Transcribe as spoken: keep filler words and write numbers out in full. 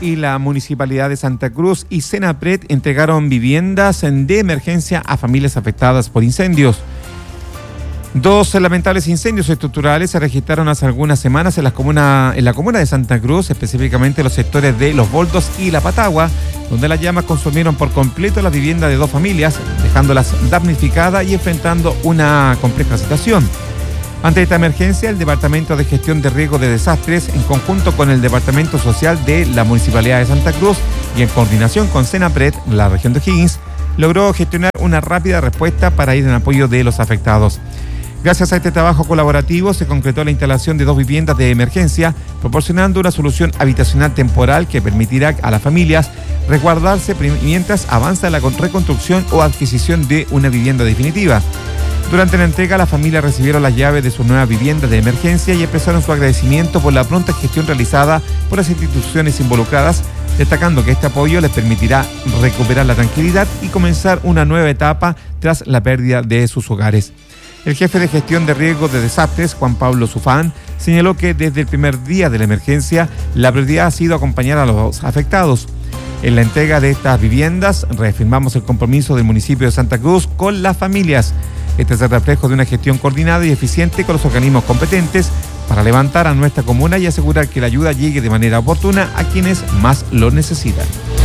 y la Municipalidad de Santa Cruz y Senapred entregaron viviendas de emergencia a familias afectadas por incendios. Dos lamentables incendios estructurales se registraron hace algunas semanas en la comuna, en la comuna de Santa Cruz, específicamente en los sectores de Los Boldos y La Patagua, donde las llamas consumieron por completo la vivienda de dos familias, dejándolas damnificadas y enfrentando una compleja situación. Ante esta emergencia, el Departamento de Gestión de Riesgo de Desastres, en conjunto con el Departamento Social de la Municipalidad de Santa Cruz y en coordinación con Senapred, la región de O'Higgins, logró gestionar una rápida respuesta para ir en apoyo de los afectados. Gracias a este trabajo colaborativo se concretó la instalación de dos viviendas de emergencia, proporcionando una solución habitacional temporal que permitirá a las familias resguardarse mientras avanza la reconstrucción o adquisición de una vivienda definitiva. Durante la entrega, las familias recibieron las llaves de sus nuevas viviendas de emergencia y expresaron su agradecimiento por la pronta gestión realizada por las instituciones involucradas, destacando que este apoyo les permitirá recuperar la tranquilidad y comenzar una nueva etapa tras la pérdida de sus hogares. El jefe de gestión de riesgos de desastres, Juan Pablo Sufán, señaló que desde el primer día de la emergencia, la prioridad ha sido acompañar a los afectados. En la entrega de estas viviendas, reafirmamos el compromiso del municipio de Santa Cruz con las familias. Este es el reflejo de una gestión coordinada y eficiente con los organismos competentes para levantar a nuestra comuna y asegurar que la ayuda llegue de manera oportuna a quienes más lo necesitan.